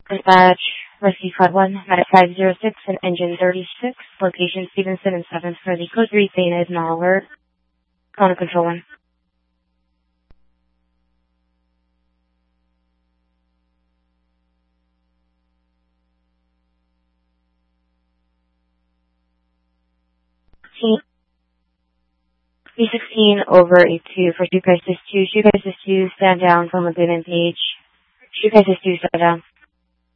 Dispatch, Rescue Squad 1, Medic 506 and Engine 36, location Stevenson and 7th for the code 3 Thana is now alert. On Control 1. B16 over A2 for Shukai Sis 2. Shukai Sis 2, stand down from Lagoon and Page. Shukai Sis 2, stand down.